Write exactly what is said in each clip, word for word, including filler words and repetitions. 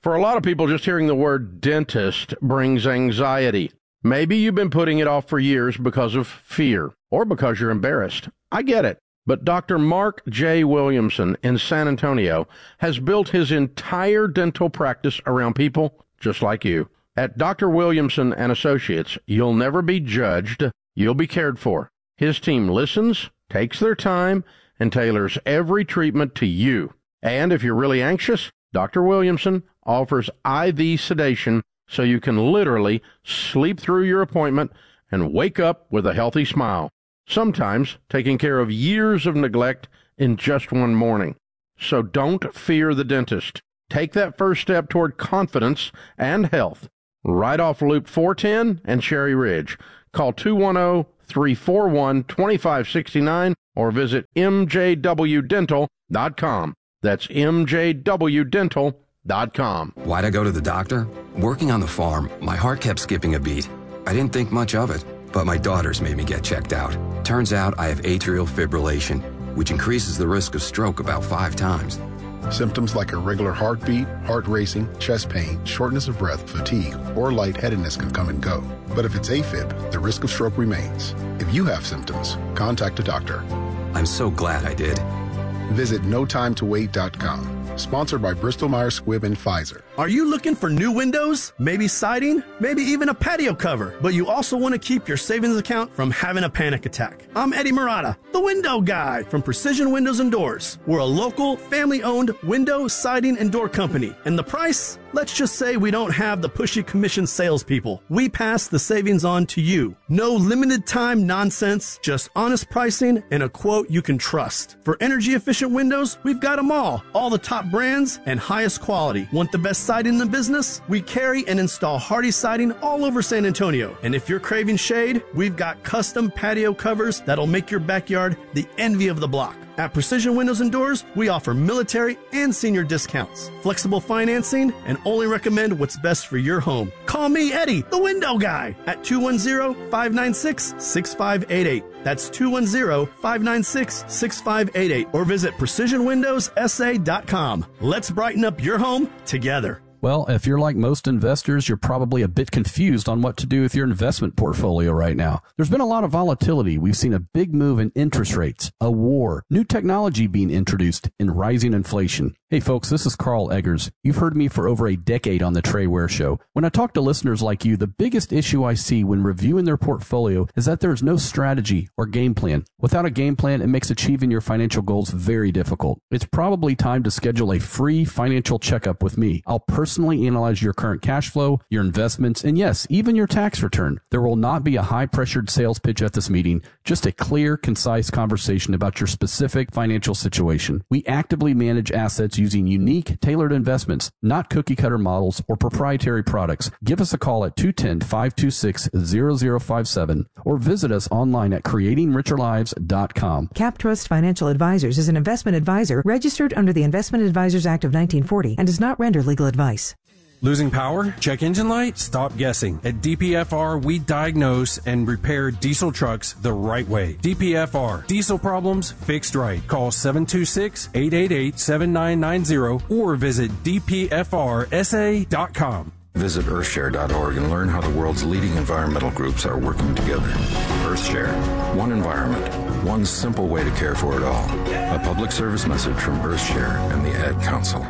For a lot of people, just hearing the word dentist brings anxiety. Maybe you've been putting it off for years because of fear or because you're embarrassed. I get it. But Doctor Mark J. Williamson in San Antonio has built his entire dental practice around people just like you. At Doctor Williamson and Associates, you'll never be judged. You'll be cared for. His team listens, takes their time, and tailors every treatment to you. And if you're really anxious, Doctor Williamson offers I V sedation so you can literally sleep through your appointment and wake up with a healthy smile. Sometimes taking care of years of neglect in just one morning. So don't fear the dentist. Take that first step toward confidence and health. Right off Loop four ten and Cherry Ridge. Call two one zero, three four one, two five six nine or visit m j w dental dot com. That's m j w dental dot com. Why'd I go to the doctor? Working on the farm, my heart kept skipping a beat. I didn't think much of it, but my daughters made me get checked out. Turns out I have atrial fibrillation, which increases the risk of stroke about five times. Symptoms like irregular heartbeat, heart racing, chest pain, shortness of breath, fatigue, or lightheadedness can come and go. But if it's AFib, the risk of stroke remains. If you have symptoms, contact a doctor. I'm so glad I did. Visit no time to wait dot com. Sponsored by Bristol Myers Squibb and Pfizer. Are you looking for new windows? Maybe siding? Maybe even a patio cover? But you also want to keep your savings account from having a panic attack. I'm Eddie Murata, the window guy from Precision Windows and Doors. We're a local, family-owned window, siding, and door company. And the price? Let's just say we don't have the pushy commission salespeople. We pass the savings on to you. No limited time nonsense, just honest pricing and a quote you can trust. For energy-efficient windows, we've got them all. All the top brands and highest quality. Want the best siding in the business? We carry and install Hardy siding all over San Antonio. And if you're craving shade, we've got custom patio covers that'll make your backyard the envy of the block. At Precision Windows and Doors, we offer military and senior discounts, flexible financing, and only recommend what's best for your home. Call me, Eddie, the window guy, at two one zero, five nine six, six five eight eight. That's two one zero, five nine six, six five eight eight. Or visit precision windows s a dot com. Let's brighten up your home together. Well, if you're like most investors, you're probably a bit confused on what to do with your investment portfolio right now. There's been a lot of volatility. We've seen a big move in interest rates, a war, new technology being introduced, and rising inflation. Hey folks, this is Carl Eggers. You've heard me for over a decade on the Trey Ware Show. When I talk to listeners like you, the biggest issue I see when reviewing their portfolio is that there's no strategy or game plan. Without a game plan, it makes achieving your financial goals very difficult. It's probably time to schedule a free financial checkup with me. I'll personally analyze your current cash flow, your investments, and yes, even your tax return. There will not be a high-pressured sales pitch at this meeting, just a clear, concise conversation about your specific financial situation. We actively manage assets using unique, tailored investments, not cookie-cutter models or proprietary products. Give us a call at two one zero, five two six, zero zero five seven or visit us online at creating richer lives dot com. CapTrust Financial Advisors is an investment advisor registered under the Investment Advisors Act of nineteen forty and does not render legal advice. Losing power? Check engine light? Stop guessing. At D P F R, we diagnose and repair diesel trucks the right way. D P F R, diesel problems fixed right. Call seven two six, eight eight eight, seven nine nine zero or visit d p f r s a dot com. Visit earthshare dot org and learn how the world's leading environmental groups are working together. Earthshare, one environment, one simple way to care for it all. A public service message from Earthshare and the Ad Council.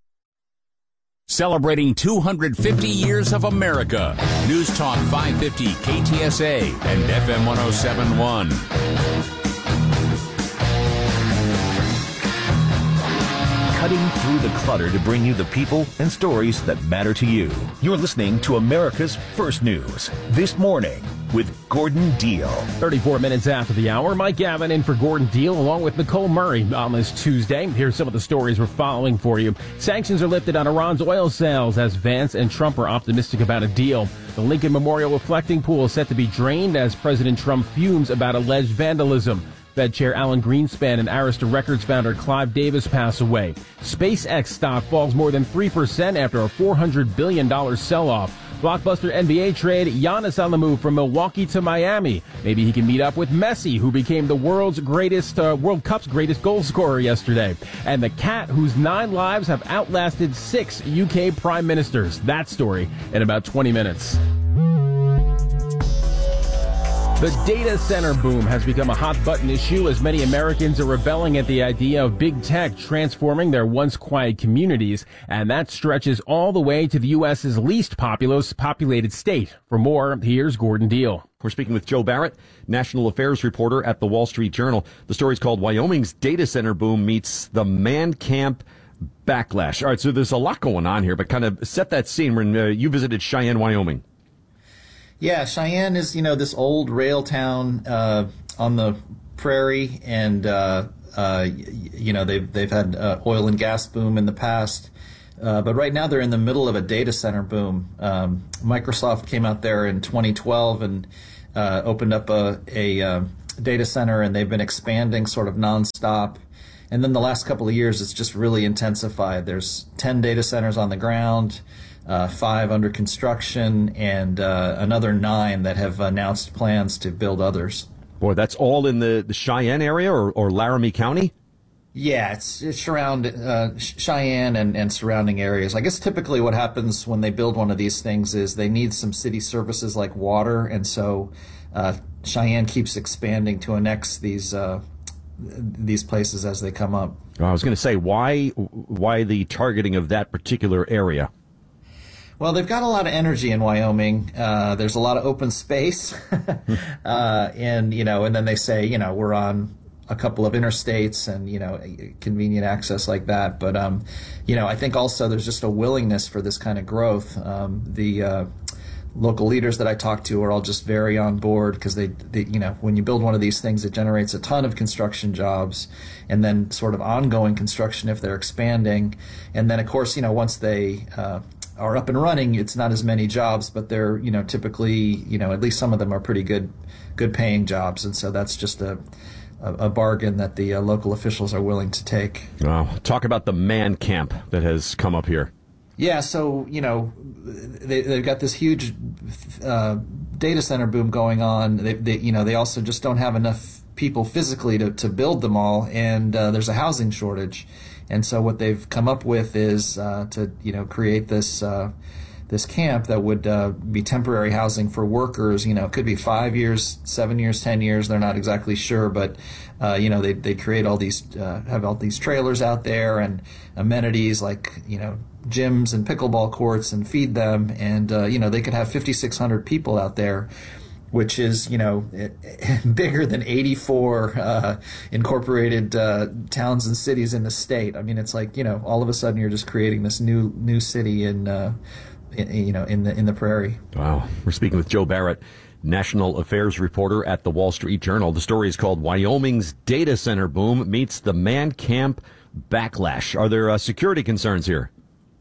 Celebrating two hundred fifty years of America. News Talk five fifty K T S A and F M one oh seven point one. Cutting through the clutter to bring you the people and stories that matter to you. You're listening to America's First News This Morning with Gordon Deal. thirty-four minutes after the hour, Mike Gavin in for Gordon Deal along with Nicole Murray on this Tuesday. Here's some of the stories we're following for you. Sanctions are lifted on Iran's oil sales as Vance and Trump are optimistic about a deal. The Lincoln Memorial Reflecting Pool is set to be drained as President Trump fumes about alleged vandalism. Fed Chair Alan Greenspan and Arista Records founder Clive Davis pass away. SpaceX stock falls more than three percent after a four hundred billion dollars sell-off. Blockbuster N B A trade, Giannis on the move from Milwaukee to Miami. Maybe he can meet up with Messi, who became the world's greatest, uh, World Cup's greatest goal scorer yesterday. And the cat whose nine lives have outlasted six U K prime ministers. That story in about twenty minutes. The data center boom has become a hot-button issue as many Americans are rebelling at the idea of big tech transforming their once quiet communities, and that stretches all the way to the U S's least populous populated state. For more, here's Gordon Deal. We're speaking with Joe Barrett, national affairs reporter at the Wall Street Journal. The story's called Wyoming's Data Center Boom Meets the Man Camp Backlash. All right, so there's a lot going on here, but kind of set that scene when uh, you visited Cheyenne, Wyoming. Yeah, Cheyenne is, you know, this old rail town uh, on the prairie, and uh, uh, you know they've they've had uh, oil and gas boom in the past, uh, but right now they're in the middle of a data center boom. Um, Microsoft came out there in twenty twelve and uh, opened up a, a uh, data center, and they've been expanding sort of nonstop. And then the last couple of years, it's just really intensified. There's ten data centers on the ground. Uh, five under construction, and uh, another nine that have announced plans to build others. Boy, that's all in the, the Cheyenne area or, or Laramie County? Yeah, it's, it's around uh, Cheyenne and, and surrounding areas. I guess typically what happens when they build one of these things is they need some city services like water, and so uh, Cheyenne keeps expanding to annex these uh, these places as they come up. I was going to say, why why the targeting of that particular area? Well, they've got a lot of energy in Wyoming. Uh, there's a lot of open space, uh, and you know, and then they say, you know, we're on a couple of interstates and you know, convenient access like that. But um, you know, I think also there's just a willingness for this kind of growth. Um, the uh, local leaders that I talk to are all just very on board because they, they, you know, when you build one of these things, it generates a ton of construction jobs, and then sort of ongoing construction if they're expanding, and then of course, you know, once they uh, are up and running, it's not as many jobs, but they're, you know, typically, you know, at least some of them are pretty good, good paying jobs. And so that's just a, a, a bargain that the uh, local officials are willing to take. Wow. Talk about the man camp that has come up here. Yeah. So, you know, they, they've got this huge uh, data center boom going on. They, they, you know, they also just don't have enough people physically to, to build them all. And uh, there's a housing shortage. And so what they've come up with is uh, to, you know, create this uh, this camp that would uh, be temporary housing for workers. You know, it could be five years, seven years, ten years. They're not exactly sure, but uh, you know, they they create all these uh, have all these trailers out there and amenities like, you know, gyms and pickleball courts, and feed them. And uh, you know, they could have fifty-six hundred people out there, which is, you know, bigger than eighty-four uh, incorporated uh, towns and cities in the state. I mean, it's like, you know, all of a sudden you're just creating this new new city in, uh, in you know, in the in the prairie. Wow. We're speaking with Joe Barrett, national affairs reporter at the Wall Street Journal. The story is called Wyoming's Data Center Boom Meets the Man Camp Backlash. Are there uh, security concerns here?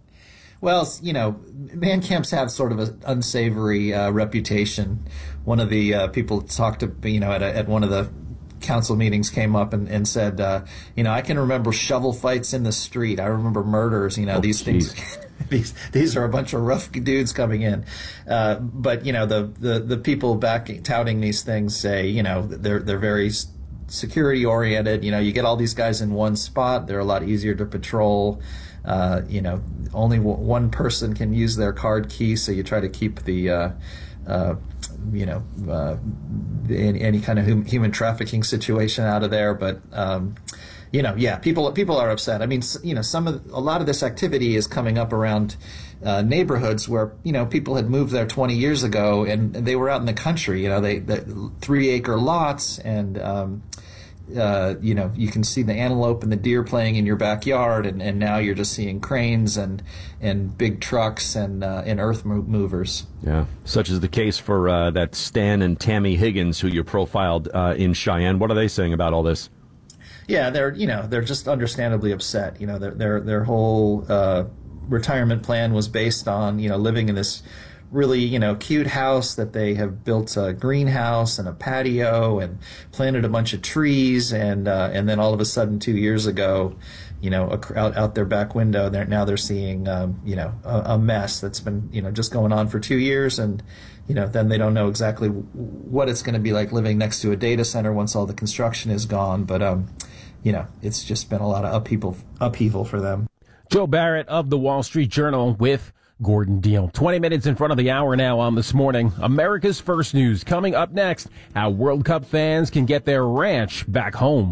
Well, you know, man camps have sort of an unsavory uh, reputation. One of the uh, people talked to, you know, at, a, at one of the council meetings came up and, and said, uh, you know, I can remember shovel fights in the street. I remember murders. You know, oh, these geez. things. these these are a bunch of rough dudes coming in. Uh, but you know, the, the, the people back touting these things say, you know, they're they're very security oriented. You know, you get all these guys in one spot. They're a lot easier to patrol. Uh, you know, only w- one person can use their card key, so you try to keep the, uh, uh, you know, uh, any, any kind of hum- human trafficking situation out of there. But, um, you know, yeah, people people are upset. I mean, you know, some of a lot of this activity is coming up around uh, neighborhoods where, you know, people had moved there twenty years ago, and they were out in the country. You know, they, they three acre lots and. Um, Uh, you know, you can see the antelope and the deer playing in your backyard, and, and now you're just seeing cranes and and big trucks and uh, and earth movers. Yeah, such is the case for uh, that Stan and Tammy Higgins, who you profiled uh, in Cheyenne. What are they saying about all this? Yeah, they're you know they're just understandably upset. You know, their their their whole uh, retirement plan was based on you know living in this really, you know, cute house that they have built a greenhouse and a patio and planted a bunch of trees, and uh, and then all of a sudden two years ago, you know, out out their back window, they're now they're seeing um, you know a, a mess that's been you know just going on for two years, and you know then they don't know exactly what it's going to be like living next to a data center once all the construction is gone, but um, you know, it's just been a lot of upheaval upheaval for them. Joe Barrett of the Wall Street Journal with Gordon Deal. twenty minutes in front of the hour now on This Morning. America's First News. Coming up next, how World Cup fans can get their ranch back home.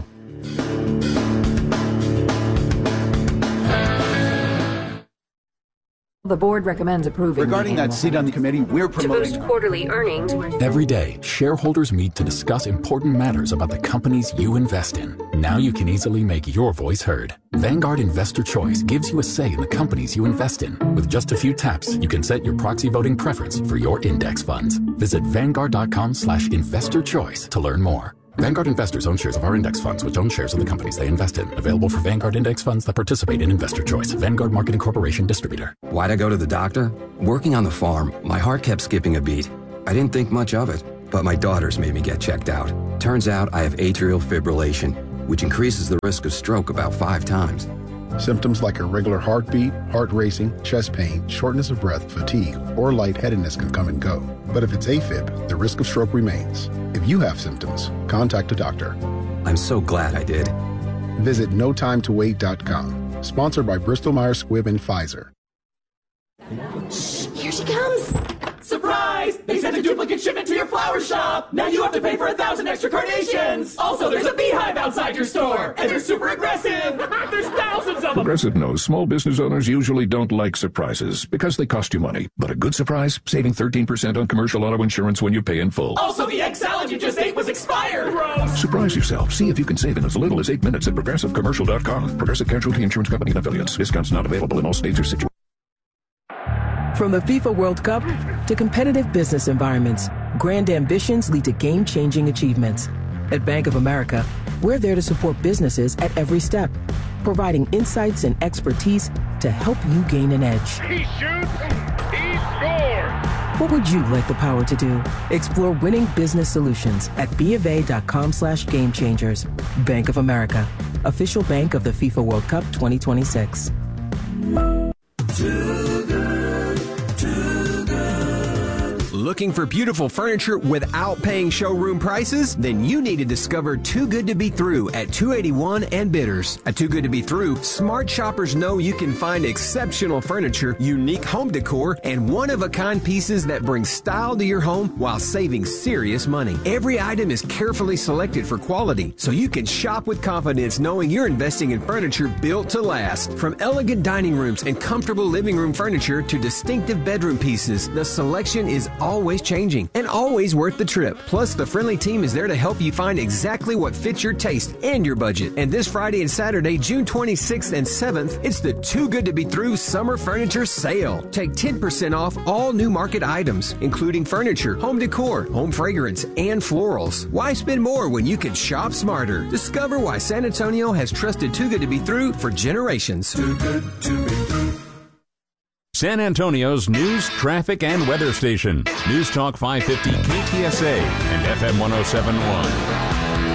The board recommends approving. Regarding that seat on the committee, we're promoting to boost quarterly earnings. Every day, shareholders meet to discuss important matters about the companies you invest in. Now you can easily make your voice heard. Vanguard Investor Choice gives you a say in the companies you invest in. With just a few taps, you can set your proxy voting preference for your index funds. Visit Vanguard.com slash investor choice to learn more. Vanguard investors own shares of our index funds, which own shares of the companies they invest in. Available for Vanguard index funds that participate in Investor Choice. Vanguard Marketing Corporation distributor. Why'd I go to the doctor? Working on the farm, my heart kept skipping a beat. I didn't think much of it, but my daughters made me get checked out. Turns out I have atrial fibrillation, which increases the risk of stroke about five times. Symptoms like irregular heartbeat, heart racing, chest pain, shortness of breath, fatigue, or lightheadedness can come and go. But if it's AFib, the risk of stroke remains. If you have symptoms, contact a doctor. I'm so glad I did. Visit no time to wait dot com. Sponsored by Bristol Myers Squibb and Pfizer. Shh, here she comes. Surprise! They sent a duplicate shipment to your flower shop. Now you have to pay for a thousand extra carnations. Also, there's a beehive outside your store, and they're super aggressive. There's thousands of them. Progressive knows small business owners usually don't like surprises because they cost you money. But a good surprise, saving thirteen percent on commercial auto insurance when you pay in full. Also, the egg salad you just ate was expired. Gross. Surprise yourself. See if you can save in as little as eight minutes at progressive commercial dot com. Progressive Casualty Insurance Company and affiliates. Discounts not available in all states or situations. From the FIFA World Cup to competitive business environments, grand ambitions lead to game-changing achievements. At Bank of America, we're there to support businesses at every step, providing insights and expertise to help you gain an edge. He shoots, he scores! What would you like the power to do? Explore winning business solutions at BofA.com slash game changers. Bank of America, official bank of the FIFA World Cup twenty twenty-six. Looking for beautiful furniture without paying showroom prices? Then you need to discover Too Good to Be Through at two eighty-one and Bitters. At Too Good to Be Through, smart shoppers know you can find exceptional furniture, unique home decor, and one-of-a-kind pieces that bring style to your home while saving serious money. Every item is carefully selected for quality, so you can shop with confidence knowing you're investing in furniture built to last. From elegant dining rooms and comfortable living room furniture to distinctive bedroom pieces, the selection is all always changing and always worth the trip. Plus, the friendly team is there to help you find exactly what fits your taste and your budget. And this Friday and Saturday, June twenty-sixth and seventh, it's the Too Good to Be Through Summer Furniture Sale. Take ten percent off all new market items, including furniture, home decor, home fragrance, and florals. Why spend more when you can shop smarter? Discover why San Antonio has trusted Too Good to Be Through for generations. Too good to be through. San Antonio's news, traffic, and weather station. News Talk five fifty K T S A and F M one oh seven point one.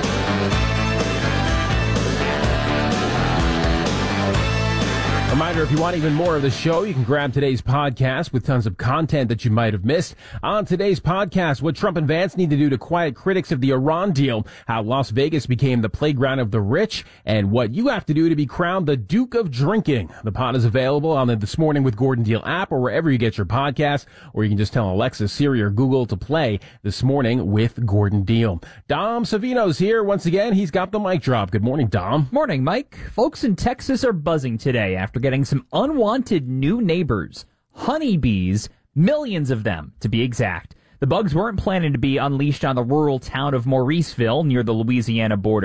Reminder, if you want even more of the show, you can grab today's podcast with tons of content that you might have missed. On today's podcast, what Trump and Vance need to do to quiet critics of the Iran deal, how Las Vegas became the playground of the rich, and what you have to do to be crowned the Duke of Drinking. The pod is available on the This Morning with Gordon Deal app or wherever you get your podcast, or you can just tell Alexa, Siri, or Google to play This Morning with Gordon Deal. Dom Savino's here once again. He's got the mic drop. Good morning, Dom. Morning, Mike. Folks in Texas are buzzing today after getting some unwanted new neighbors, honeybees, millions of them to be exact. The bugs weren't planning to be unleashed on the rural town of Mauriceville near the Louisiana border,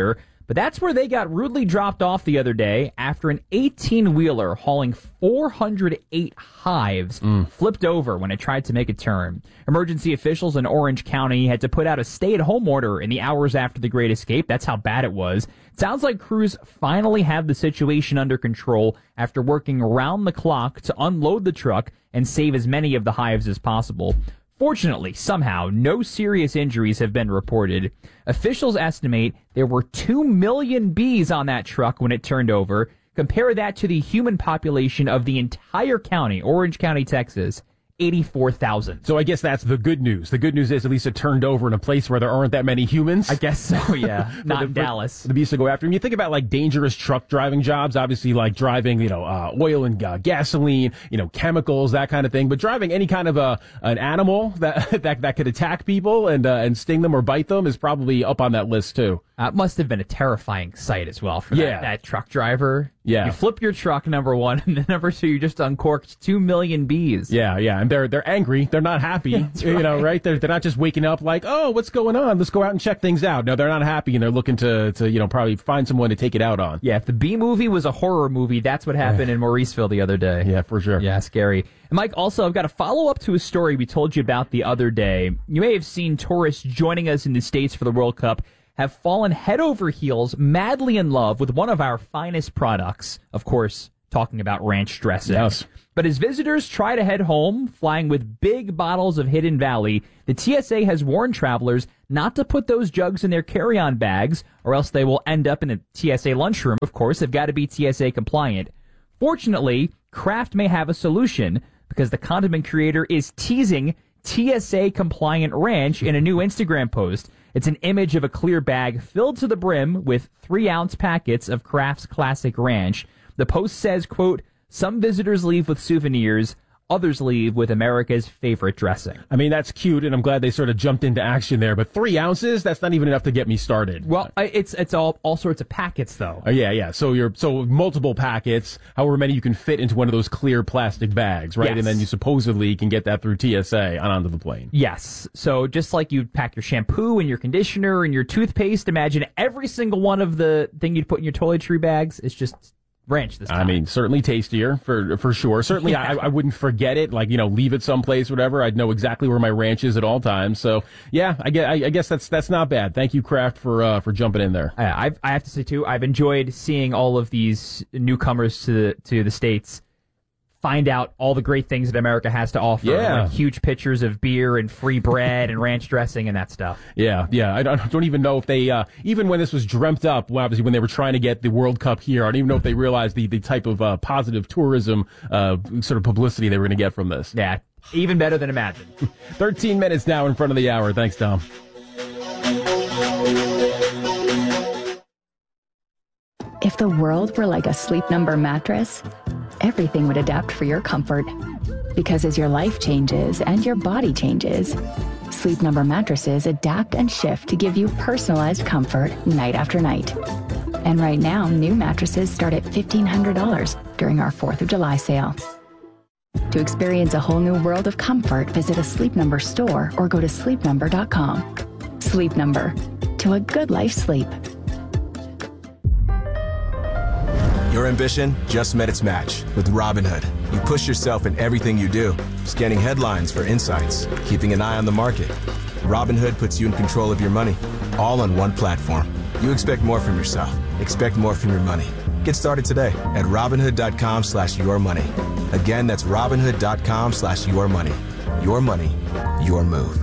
But that's where they got rudely dropped off the other day after an eighteen-wheeler hauling four hundred eight hives mm. flipped over when it tried to make a turn. Emergency officials in Orange County had to put out a stay-at-home order in the hours after the Great Escape. That's how bad it was. It sounds like crews finally have the situation under control after working around the clock to unload the truck and save as many of the hives as possible. Fortunately, somehow, no serious injuries have been reported. Officials estimate there were two million bees on that truck when it turned over. Compare that to the human population of the entire county, Orange County, Texas. eighty-four thousand. So I guess that's the good news. The good news is at least it turned over in a place where there aren't that many humans. I guess so, yeah. Not the, in Dallas. The bees to go after him. You think about like dangerous truck driving jobs, obviously like driving, you know, uh, oil and uh, gasoline, you know, chemicals, that kind of thing. But driving any kind of a an animal that that that could attack people and uh, and sting them or bite them is probably up on that list too. Uh, it must have been a terrifying sight as well for yeah. that, that truck driver. Yeah. You flip your truck, number one, and then number two, you just uncorked two million bees. Yeah, yeah, and they're they're angry. They're not happy. That's you right. know, right? They're they're not just waking up like, oh, what's going on? Let's go out and check things out. No, they're not happy, and they're looking to to you know probably find someone to take it out on. Yeah, if the Bee Movie was a horror movie, that's what happened in Mauriceville the other day. Yeah, for sure. Yeah, scary. And Mike, also, I've got a follow up to a story we told you about the other day. You may have seen tourists joining us in the States for the World Cup have fallen head over heels, madly in love with one of our finest products. Of course, talking about ranch dressing. Yes. But as visitors try to head home, flying with big bottles of Hidden Valley, the T S A has warned travelers not to put those jugs in their carry-on bags, or else they will end up in a T S A lunchroom. Of course, they've got to be T S A compliant. Fortunately, Kraft may have a solution, because the condiment creator is teasing T S A compliant ranch in a new Instagram post. It's an image of a clear bag filled to the brim with three ounce packets of Kraft's classic ranch. The post says, quote, "Some visitors leave with souvenirs, others leave with America's favorite dressing." I mean, that's cute, and I'm glad they sort of jumped into action there. But three ounces, that's not even enough to get me started. Well, it's it's all all sorts of packets, though. Oh, yeah, yeah. So you're so multiple packets, however many you can fit into one of those clear plastic bags, right? Yes. And then you supposedly can get that through T S A and onto the plane. Yes. So just like you'd pack your shampoo and your conditioner and your toothpaste, imagine every single one of the thing you'd put in your toiletry bags is just ranch this time. I mean, certainly tastier for for sure. Certainly, Yeah. I, I wouldn't forget it. Like, you know, leave it someplace, whatever. I'd know exactly where my ranch is at all times. So, yeah, I guess, I, I guess that's that's not bad. Thank you, Kraft, for uh, for jumping in there. I, I've, I have to say too, I've enjoyed seeing all of these newcomers to the, to the States find out all the great things that America has to offer. Yeah. Like huge pictures of beer and free bread and ranch dressing and that stuff. Yeah, yeah. I don't, I don't even know if they, uh, even when this was dreamt up, well, obviously when they were trying to get the World Cup here, I don't even know if they realized the, the type of uh, positive tourism uh, sort of publicity they were going to get from this. Yeah, even better than imagined. thirteen minutes now in front of the hour. Thanks, Tom. If the world were like a Sleep Number mattress, everything would adapt for your comfort. Because as your life changes and your body changes, Sleep Number mattresses adapt and shift to give you personalized comfort night after night. And right now, new mattresses start at fifteen hundred dollars during our fourth of July sale. To experience a whole new world of comfort, visit a Sleep Number store or go to sleep number dot com. Sleep Number. To a good life sleep. Your ambition just met its match with Robinhood. You push yourself in everything you do, scanning headlines for insights, keeping an eye on the market. Robinhood puts you in control of your money, all on one platform. You expect more from yourself. Expect more from your money. Get started today at Robinhood.com slash your money. Again, that's Robinhood.com slash your money. Your money, your move.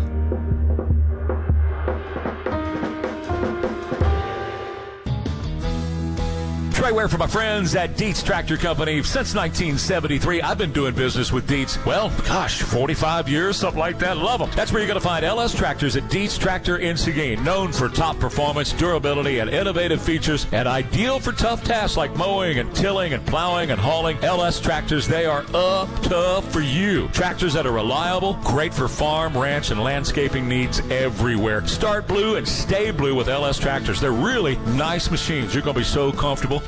Trey Ware for my friends at Dietz Tractor Company. Since nineteen seventy-three, I've been doing business with Dietz. Well, gosh, forty-five years, something like that. Love them. That's where you're going to find L S Tractors at Dietz Tractor in Seguin. Known for top performance, durability, and innovative features, and ideal for tough tasks like mowing and tilling and plowing and hauling. L S Tractors, they are up tough for you. Tractors that are reliable, great for farm, ranch, and landscaping needs everywhere. Start blue and stay blue with L S Tractors. They're really nice machines. You're going to be so comfortable.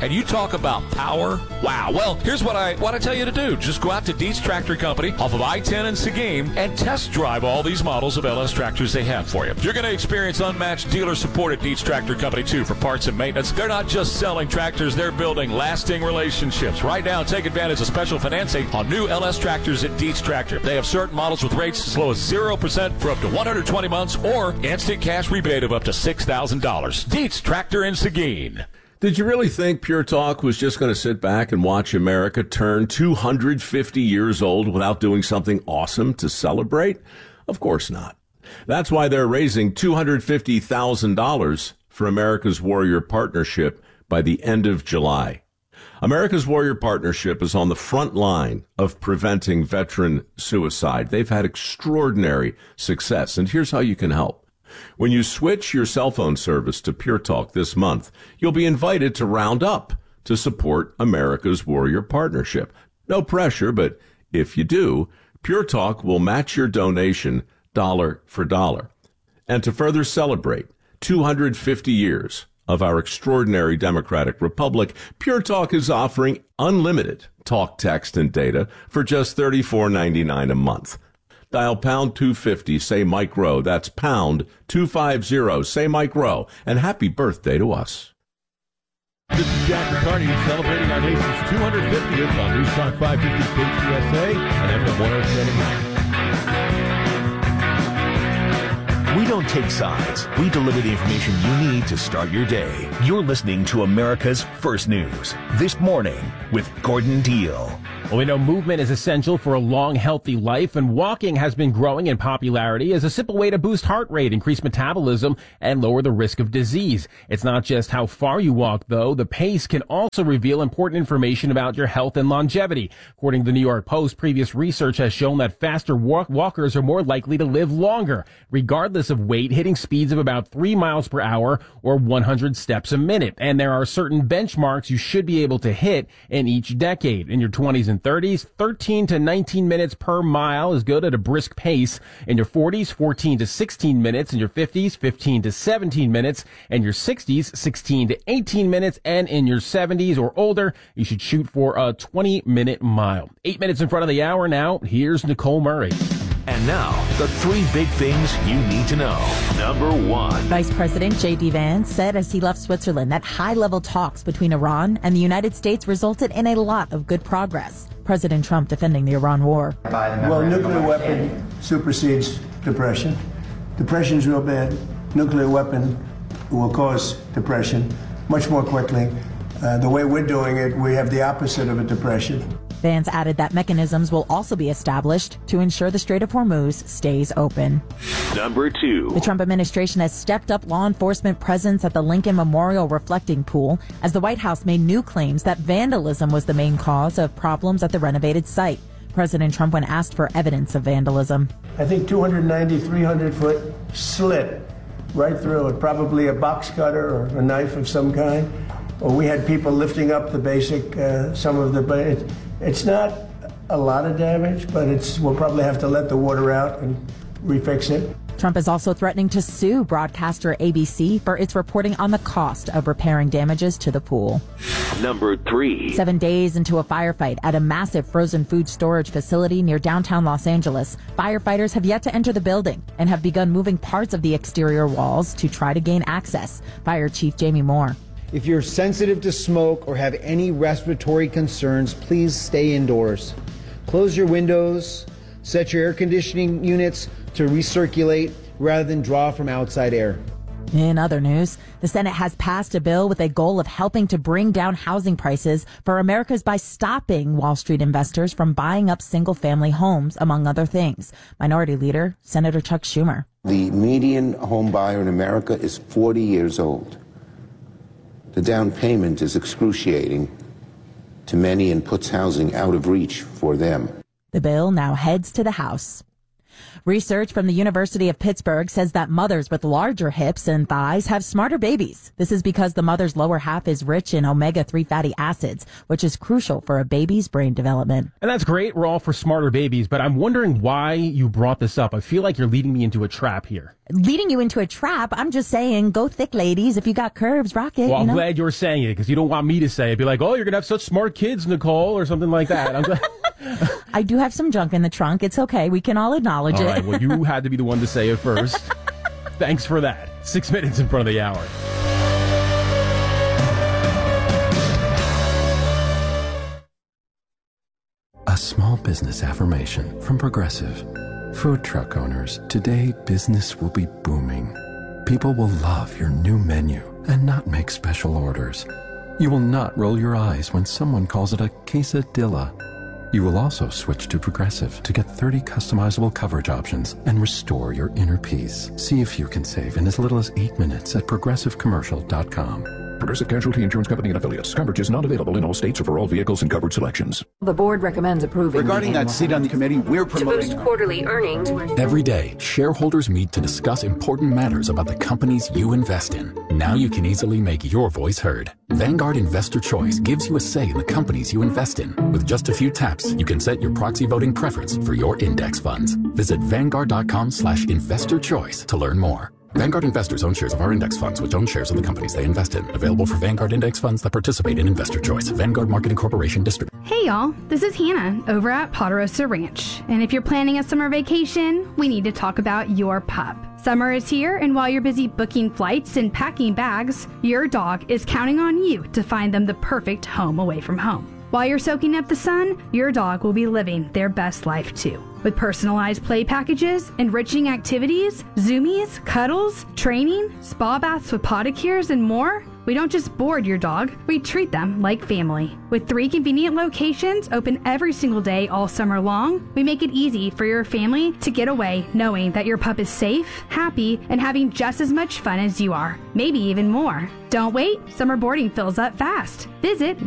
And you talk about power? Wow. Well, here's what I want to tell you to do. Just go out to Dietz Tractor Company off of I ten and Seguin and test drive all these models of L S tractors they have for you. You're going to experience unmatched dealer support at Dietz Tractor Company, too, for parts and maintenance. They're not just selling tractors, they're building lasting relationships. Right now, take advantage of special financing on new L S tractors at Dietz Tractor. They have certain models with rates as low as zero percent for up to one hundred twenty months or instant cash rebate of up to six thousand dollars. Dietz Tractor in Seguin. Did you really think Pure Talk was just going to sit back and watch America turn two hundred fifty years old without doing something awesome to celebrate? Of course not. That's why they're raising two hundred fifty thousand dollars for America's Warrior Partnership by the end of July. America's Warrior Partnership is on the front line of preventing veteran suicide. They've had extraordinary success, and here's how you can help. When you switch your cell phone service to Pure Talk this month, you'll be invited to round up to support America's Warrior Partnership. No pressure, but if you do, Pure Talk will match your donation dollar for dollar. And to further celebrate two hundred fifty years of our extraordinary democratic republic, Pure Talk is offering unlimited talk, text, and data for just thirty-four ninety-nine a month. Dial pound two fifty, say Mike Rowe. That's pound two fifty, say Mike Rowe. And happy birthday to us. This is Jack McCarty celebrating our nation's two hundred fiftieth on News Talk five fifty K T S A and F M one oh seven point nine. We don't take sides. We deliver the information you need to start your day. You're listening to America's First News. This morning with Gordon Deal. Well, we know movement is essential for a long, healthy life, and walking has been growing in popularity as a simple way to boost heart rate, increase metabolism, and lower the risk of disease. It's not just how far you walk, though. The pace can also reveal important information about your health and longevity. According to the New York Post, previous research has shown that faster walk- walkers are more likely to live longer, regardless of weight, hitting speeds of about three miles per hour or one hundred steps a minute. And there are certain benchmarks you should be able to hit in each decade. In your twenties and thirties, thirteen to nineteen minutes per mile is good at a brisk pace. In your forties, fourteen to sixteen minutes. In your fifties, fifteen to seventeen minutes. In your sixties, sixteen to eighteen minutes. And in your seventies or older, you should shoot for a twenty minute mile. Eight minutes in front of the hour now. Here's Nicole Murray. And now, the three big things you need to know. Number one. Vice President J D. Vance said as he left Switzerland that high-level talks between Iran and the United States resulted in a lot of good progress. President Trump defending the Iran war. Well, nuclear weapon supersedes depression. Depression's real bad. Nuclear weapon will cause depression much more quickly. Uh, the way we're doing it, we have the opposite of a depression. Vance added that mechanisms will also be established to ensure the Strait of Hormuz stays open. Number two. The Trump administration has stepped up law enforcement presence at the Lincoln Memorial Reflecting Pool as the White House made new claims that vandalism was the main cause of problems at the renovated site. President Trump, when asked for evidence of vandalism. I think two ninety, three hundred foot slit right through it, probably a box cutter or a knife of some kind. Or we had people lifting up the basic, uh, some of the, but it, it's not a lot of damage, but it's we'll probably have to let the water out and refix it. Trump is also threatening to sue broadcaster A B C for its reporting on the cost of repairing damages to the pool. Number three. Seven days into a firefight at a massive frozen food storage facility near downtown Los Angeles, firefighters have yet to enter the building and have begun moving parts of the exterior walls to try to gain access. Fire Chief Jamie Moore. If you're sensitive to smoke or have any respiratory concerns, please stay indoors. Close your windows, set your air conditioning units to recirculate rather than draw from outside air. In other news, the Senate has passed a bill with a goal of helping to bring down housing prices for Americans by stopping Wall Street investors from buying up single-family homes, among other things. Minority Leader Senator Chuck Schumer. The median home buyer in America is forty years old. The down payment is excruciating to many and puts housing out of reach for them. The bill now heads to the House. Research from the University of Pittsburgh says that mothers with larger hips and thighs have smarter babies. This is because the mother's lower half is rich in omega three fatty acids, which is crucial for a baby's brain development. And that's great. We're all for smarter babies, but I'm wondering why you brought this up. I feel like you're leading me into a trap here. Leading you into a trap? I'm just saying, go thick, ladies. If you got curves, rock it. Well, I'm you know? glad you're saying it because you don't want me to say it. Be like, oh, you're going to have such smart kids, Nicole, or something like that. I'm glad. I do have some junk in the trunk. It's okay. We can all acknowledge all it. All right. Well, you had to be the one to say it first. Thanks for that. Six minutes in front of the hour. A small business affirmation from Progressive. Food truck owners, today business will be booming. People will love your new menu and not make special orders. You will not roll your eyes when someone calls it a quesadilla. You will also switch to Progressive to get thirty customizable coverage options and restore your inner peace. See if you can save in as little as eight minutes at progressive commercial dot com. Progressive Casualty Insurance Company and Affiliates. Coverage is not available in all states or for all vehicles and covered selections. The board recommends approving. Regarding that seat on the committee, we're promoting to boost quarterly earnings. Every day, shareholders meet to discuss important matters about the companies you invest in. Now you can easily make your voice heard. Vanguard Investor Choice gives you a say in the companies you invest in. With just a few taps, you can set your proxy voting preference for your index funds. Visit vanguard.com slash investor choice to learn more. Vanguard investors own shares of our index funds, which own shares of the companies they invest in. Available for Vanguard index funds that participate in Investor Choice. Vanguard Marketing Corporation distributor. Hey y'all, this is Hannah over at Ponderosa Ranch. And if you're planning a summer vacation, we need to talk about your pup. Summer is here, and while you're busy booking flights and packing bags, your dog is counting on you to find them the perfect home away from home. While you're soaking up the sun, your dog will be living their best life too. With personalized play packages, enriching activities, zoomies, cuddles, training, spa baths with podicures, and more, we don't just board your dog, we treat them like family. With three convenient locations open every single day all summer long, we make it easy for your family to get away knowing that your pup is safe, happy, and having just as much fun as you are, maybe even more. Don't wait, summer boarding fills up fast. Visit